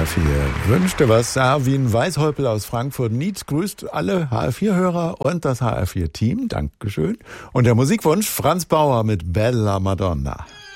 HR4 wünschte was. Erwin Weishäupl aus Frankfurt-Nied grüßt alle HR4-Hörer und das HR4-Team. Dankeschön. Und der Musikwunsch Franz Bauer mit Bella Madonna.